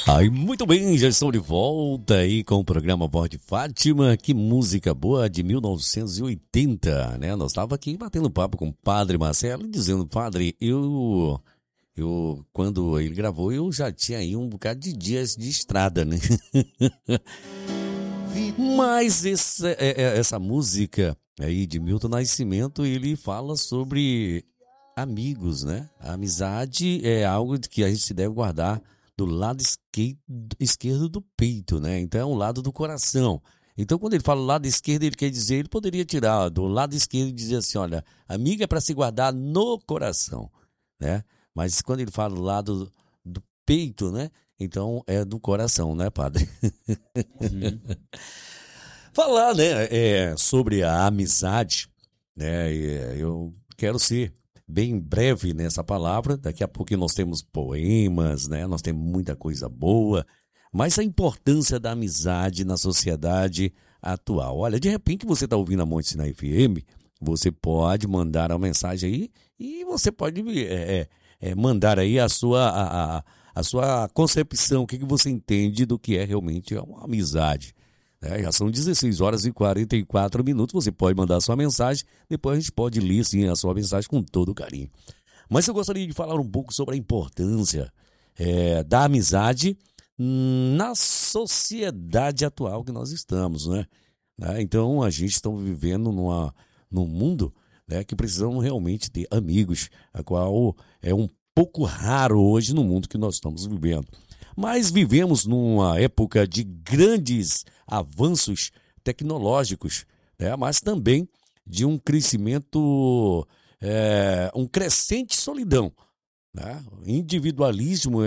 Aí, muito bem, já estou de volta aí com o programa Voz de Fátima. Que música boa de 1980, né? Nós estávamos aqui batendo papo com o Padre Marcelo, dizendo, Padre, quando ele gravou, eu já tinha aí um bocado de dias de estrada, né? Mas essa música aí de Milton Nascimento, ele fala sobre amigos, né? A amizade é algo que a gente deve guardar do lado esquerdo do peito, né? Então é um lado do coração. Então quando ele fala lado esquerdo, ele quer dizer, ele poderia tirar do lado esquerdo e dizer assim, olha, amiga é para se guardar no coração, né? Mas quando ele fala do lado do peito, né? Então é do coração, né, padre? Falar, né, sobre a amizade, né? Eu quero ser bem breve nessa palavra. Daqui a pouco nós temos poemas, né? Nós temos muita coisa boa, mas a importância da amizade na sociedade atual. Olha, de repente você está ouvindo a Monte Sinai FM, você pode mandar uma mensagem aí e você pode mandar aí a sua concepção, o que você entende do que é realmente uma amizade. Já são 16 horas e 44 minutos, você pode mandar a sua mensagem, depois a gente pode ler sim a sua mensagem com todo carinho. Mas eu gostaria de falar um pouco sobre a importância da amizade na sociedade atual que nós estamos, né? Então a gente está vivendo num mundo, né, que precisamos realmente ter amigos, a qual é um pouco raro hoje no mundo que nós estamos vivendo. Mas vivemos numa época de grandes avanços tecnológicos, né? Mas também de um crescimento, um crescente solidão, né? Individualismo,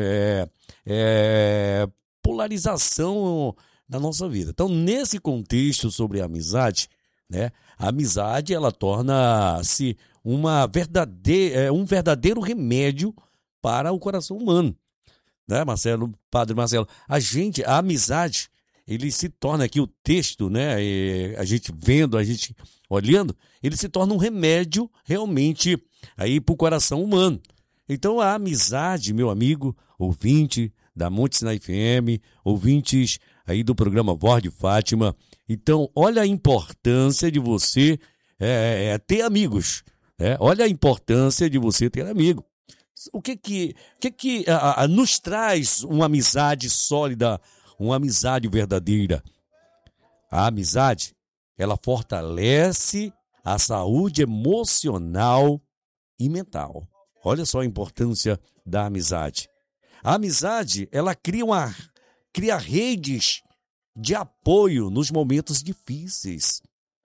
polarização na nossa vida. Então, nesse contexto sobre a amizade, né? A amizade ela torna-se um verdadeiro remédio para o coração humano. Né, Marcelo, Padre Marcelo, a amizade, ele se torna aqui o texto, né, a gente vendo, a gente olhando, ele se torna um remédio realmente aí para o coração humano. Então a amizade, meu amigo, ouvinte da Monte Sinai FM, ouvintes aí do programa Voz de Fátima, então olha a importância de você ter amigos, né? Olha a importância de você ter amigo. O que nos traz uma amizade sólida, uma amizade verdadeira? A amizade, ela fortalece a saúde emocional e mental. Olha só a importância da amizade. A amizade, ela cria redes de apoio nos momentos difíceis.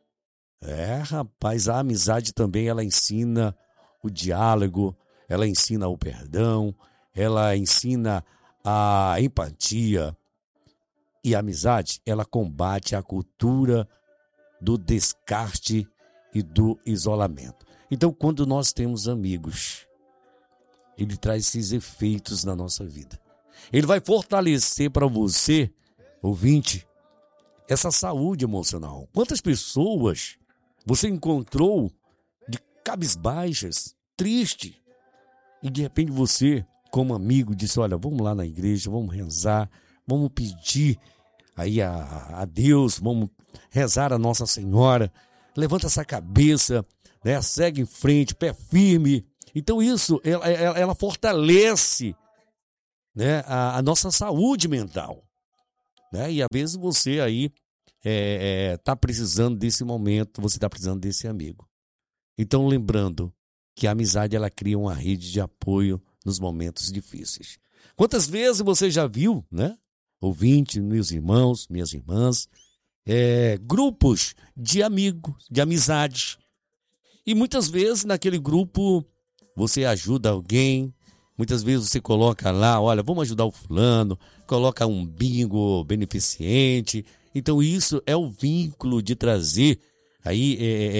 Rapaz, a amizade também, ela ensina o diálogo, ela ensina o perdão, ela ensina a empatia. E a amizade, ela combate a cultura do descarte e do isolamento. Então, quando nós temos amigos, ele traz esses efeitos na nossa vida. Ele vai fortalecer para você, ouvinte, essa saúde emocional. Quantas pessoas você encontrou de cabisbaixas, triste, e de repente você, como amigo, disse, olha, vamos lá na igreja, vamos rezar, vamos pedir aí a Deus, vamos rezar a Nossa Senhora, levanta essa cabeça, né, segue em frente, pé firme. Então isso, ela fortalece, né, a nossa saúde mental. Né? E às vezes você aí está precisando desse momento, você está precisando desse amigo. Então lembrando que a amizade ela cria uma rede de apoio nos momentos difíceis. Quantas vezes você já viu, né, ouvinte, meus irmãos, minhas irmãs, grupos de amigos, de amizades. E muitas vezes naquele grupo você ajuda alguém, muitas vezes você coloca lá, olha, vamos ajudar o fulano, coloca um bingo beneficente. Então isso é o vínculo de trazer aí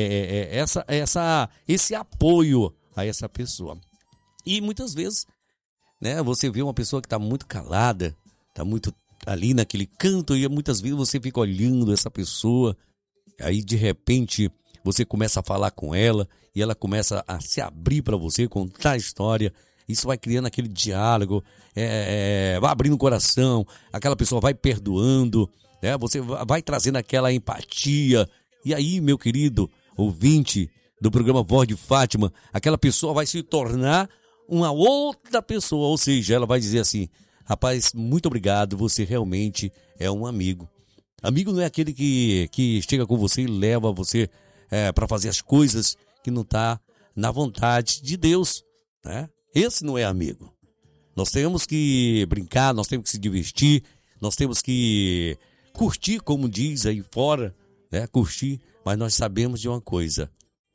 esse apoio a essa pessoa. E muitas vezes, né, você vê uma pessoa que está muito calada, está muito ali naquele canto, e muitas vezes você fica olhando essa pessoa, aí de repente você começa a falar com ela, e ela começa a se abrir para você, contar a história, Isso vai criando aquele diálogo, vai abrindo o coração, aquela pessoa vai perdoando, né? Você vai trazendo aquela empatia. E aí, meu querido ouvinte do programa Voz de Fátima, aquela pessoa vai se tornar uma outra pessoa, ou seja, ela vai dizer assim: rapaz, muito obrigado, você realmente é um amigo. Amigo não é aquele que chega com você e leva você para fazer as coisas que não está na vontade de Deus, né? Esse não é amigo. Nós temos que brincar, nós temos que se divertir, nós temos que curtir, como diz aí fora, né? Curtir, mas nós sabemos de uma coisa: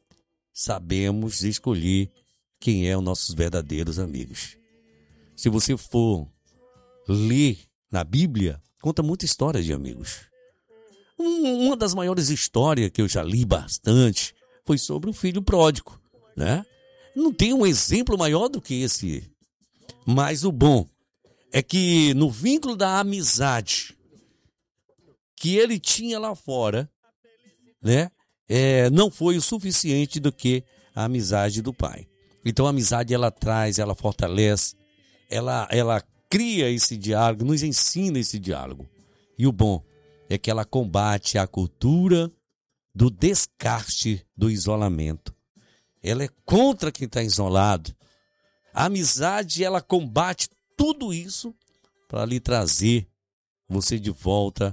sabemos escolher quem é os nossos verdadeiros amigos. Se você for ler na Bíblia, conta muita história de amigos. Uma das maiores histórias que eu já li bastante foi sobre o filho pródigo, né? Não tem um exemplo maior do que esse. Mas o bom é que no vínculo da amizade que ele tinha lá fora, né? Não foi o suficiente do que a amizade do pai. Então a amizade, ela traz, ela fortalece, ela cria esse diálogo, nos ensina esse diálogo. E o bom é que ela combate a cultura do descarte, do isolamento. Ela é contra quem está isolado. A amizade, ela combate tudo isso para lhe trazer você de volta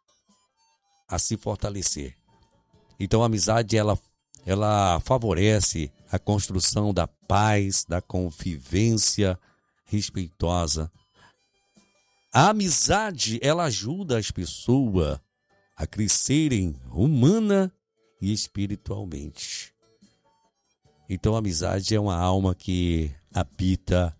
a se fortalecer. Então a amizade, ela favorece a construção da paz, da convivência respeitosa. A amizade, ela ajuda as pessoas a crescerem humana e espiritualmente. Então a amizade é uma alma que habita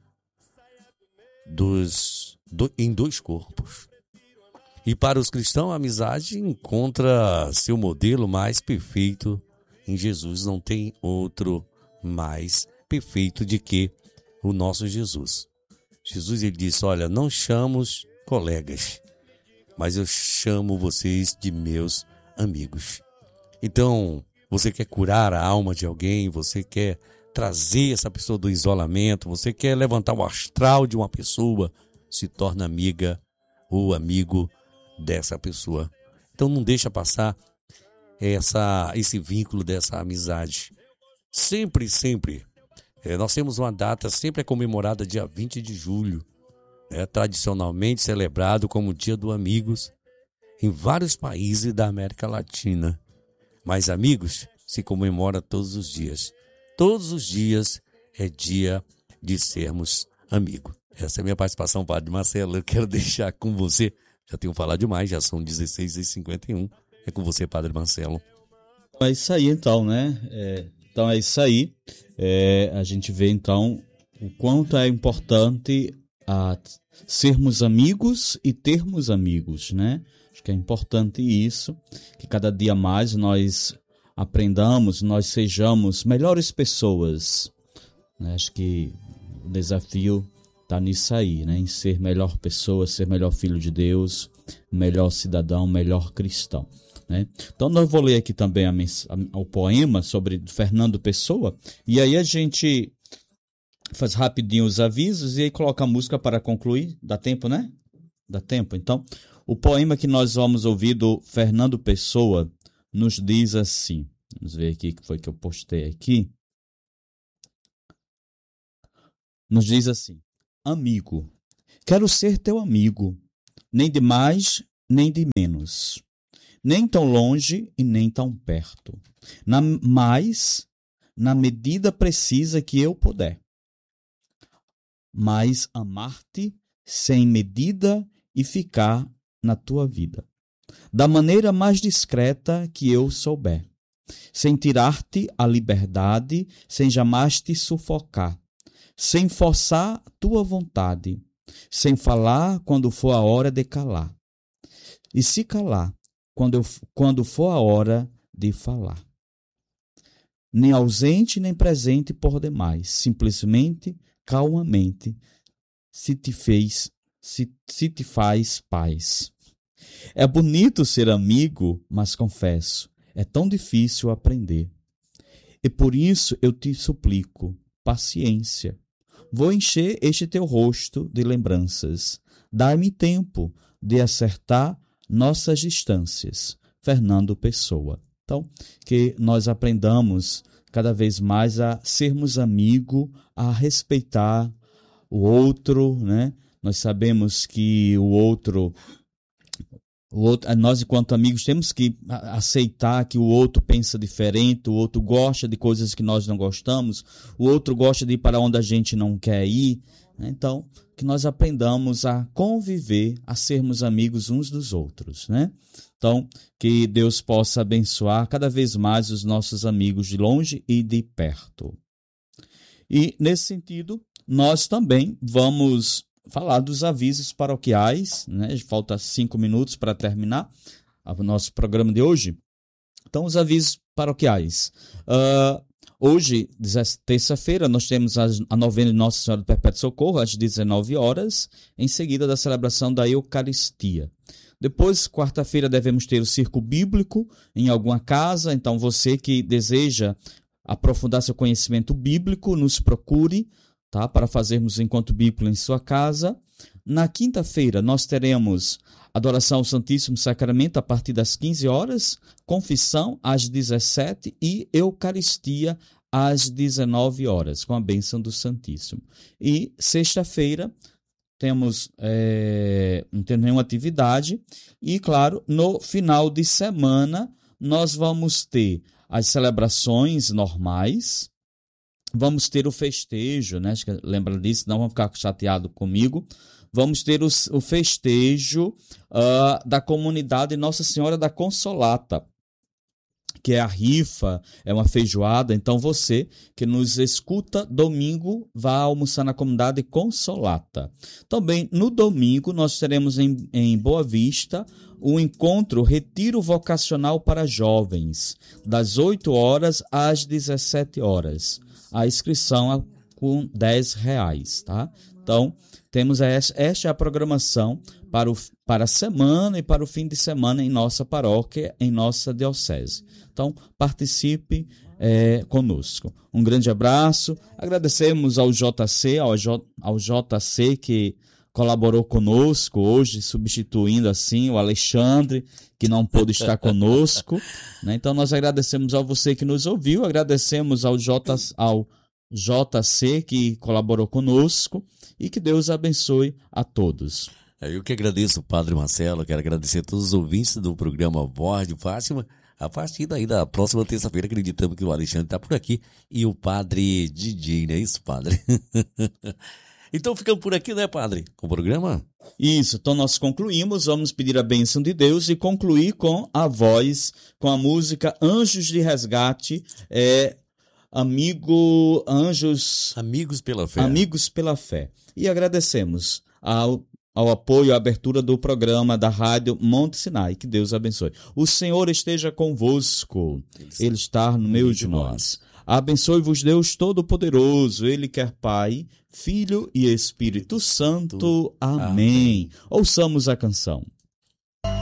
em dois corpos. E para os cristãos, a amizade encontra seu modelo mais perfeito em Jesus. Não tem outro mais perfeito do que o nosso Jesus. Jesus, ele disse: olha, não chamo os colegas, mas eu chamo vocês de meus amigos. Então, você quer curar a alma de alguém, você quer trazer essa pessoa do isolamento, você quer levantar o astral de uma pessoa, se torna amiga ou amigo dessa pessoa. Então não deixa passar esse vínculo dessa amizade. Sempre, nós temos uma data, sempre é comemorada dia 20 de julho, tradicionalmente celebrado como Dia dos Amigos em vários países da América Latina. Mas amigos se comemora todos os dias. Todos os dias é dia de sermos amigos. Essa é a minha participação, Padre Marcelo. Eu quero deixar com você. Já tenho falado demais, já são 16h51. É com você, Padre Marcelo. É isso aí, então, né? Então é isso aí. A gente vê, então, o quanto é importante sermos amigos e termos amigos, né? Acho que é importante isso, que cada dia mais nós aprendamos, nós sejamos melhores pessoas, né? Acho que o desafio está nisso aí, né? Em ser melhor pessoa, ser melhor filho de Deus, melhor cidadão, melhor cristão, né? Então eu vou ler aqui também o poema sobre Fernando Pessoa, e aí a gente faz rapidinho os avisos e aí coloca a música para concluir. Dá tempo, né? Dá tempo. Então, o poema que nós vamos ouvir do Fernando Pessoa nos diz assim. Vamos ver aqui o que foi que eu postei aqui. Nos diz assim: amigo, quero ser teu amigo, nem de mais, nem de menos, nem tão longe e nem tão perto, mas na medida precisa que eu puder. Mas amar-te sem medida e ficar na tua vida, da maneira mais discreta que eu souber, sem tirar-te a liberdade, sem jamais te sufocar, sem forçar tua vontade, sem falar quando for a hora de calar, e se calar quando for a hora de falar. Nem ausente nem presente por demais, simplesmente, calmamente, se te faz paz. É bonito ser amigo, mas confesso, é tão difícil aprender. E por isso eu te suplico paciência, Vou encher este teu rosto de lembranças. Dai-me tempo de acertar nossas distâncias. Fernando Pessoa. Então, que nós aprendamos cada vez mais a sermos amigos, a respeitar o outro, né? Nós sabemos que o outro, nós enquanto amigos temos que aceitar que o outro pensa diferente, o outro gosta de coisas que nós não gostamos, o outro gosta de ir para onde a gente não quer ir, né? Então, que nós aprendamos a conviver, a sermos amigos uns dos outros, né? Então, que Deus possa abençoar cada vez mais os nossos amigos de longe e de perto. E, nesse sentido, nós também vamos falar dos avisos paroquiais, né? Falta 5 minutos para terminar o nosso programa de hoje. Então, os avisos paroquiais. Hoje, terça-feira, nós temos a novena de Nossa Senhora do Perpétuo Socorro, às 19 horas, em seguida da celebração da Eucaristia. Depois, quarta-feira, devemos ter o Círculo Bíblico em alguma casa. Então, você que deseja aprofundar seu conhecimento bíblico, nos procure, tá, para fazermos o encontro bíblico em sua casa. Na quinta-feira, nós teremos adoração ao Santíssimo Sacramento a partir das 15 horas, confissão às 17 e Eucaristia às 19 horas, com a bênção do Santíssimo. E sexta-feira, não temos nenhuma atividade. E, claro, no final de semana, nós vamos ter as celebrações normais, vamos ter o festejo, né? Acho que lembra disso, não vão ficar chateados comigo. Vamos ter o festejo da comunidade Nossa Senhora da Consolata, que é a rifa, é uma feijoada. Então você que nos escuta domingo, vá almoçar na comunidade Consolata. Também no domingo nós teremos em Boa Vista o encontro Retiro Vocacional para Jovens, das 8 horas às 17 horas. A inscrição é com R$10, tá? Então, temos esta é a programação para a semana e para o fim de semana em nossa paróquia, em nossa diocese. Então, participe conosco. Um grande abraço. Agradecemos ao JC, ao JC que colaborou conosco hoje, substituindo assim o Alexandre, que não pôde estar conosco, né? Então, nós agradecemos a você que nos ouviu, agradecemos ao JC que colaborou conosco e que Deus abençoe a todos. Eu que agradeço, Padre Marcelo, quero agradecer a todos os ouvintes do programa Voz de Fátima. A partir daí da próxima terça-feira, acreditamos que o Alexandre está por aqui e o Padre Didi, não é isso, Padre? Então ficamos por aqui, né, Padre, com o programa? Isso, então nós concluímos, vamos pedir a bênção de Deus e concluir com a voz, com a música Anjos de Resgate, Amigos pela Fé. Amigos pela Fé. E agradecemos ao apoio, à abertura do programa da Rádio Monte Sinai. Que Deus abençoe. O Senhor esteja convosco. Ele está no meio de nós. Abençoe-vos Deus Todo-Poderoso, Ele que é Pai, Filho e Espírito Santo. Amém. Ouçamos a canção.